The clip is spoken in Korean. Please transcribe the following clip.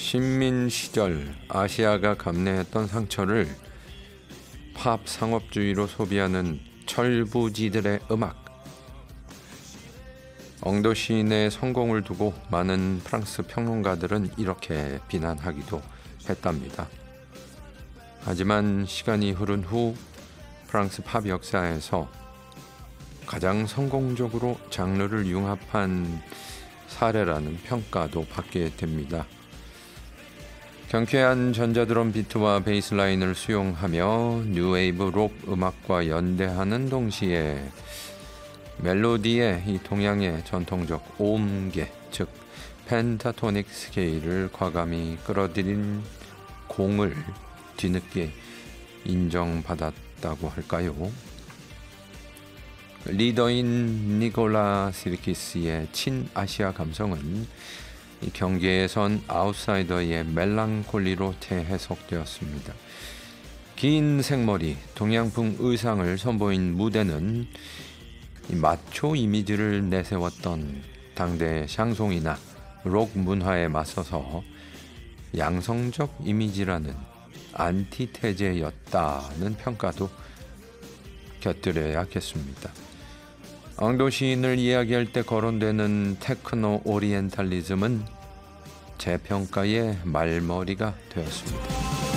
식민 시절 아시아가 감내했던 상처를 팝 상업주의로 소비하는 철부지들의 음악. 엉도 시인의 성공을 두고 많은 프랑스 평론가들은 이렇게 비난하기도 했답니다. 하지만 시간이 흐른 후 프랑스 팝 역사에서 가장 성공적으로 장르를 융합한 사례라는 평가도 받게 됩니다. 경쾌한 전자드럼 비트와 베이스라인을 수용하며 뉴웨이브 록 음악과 연대하는 동시에 멜로디의 이 동양의 전통적 오음계, 즉 펜타토닉 스케일을 과감히 끌어들인 공을 뒤늦게 인정받았다고 할까요? 리더인 니콜라 시르키스의 친아시아 감성은 이 경계에선 아웃사이더의 멜랑콜리로 재해석되었습니다. 긴 생머리, 동양풍 의상을 선보인 무대는 이 마초 이미지를 내세웠던 당대 샹송이나 록 문화에 맞서서 양성적 이미지라는 안티테제였다는 평가도 곁들여야겠습니다. 엉도 시인을 이야기할 때 거론되는 테크노 오리엔탈리즘은 재평가의 말머리가 되었습니다.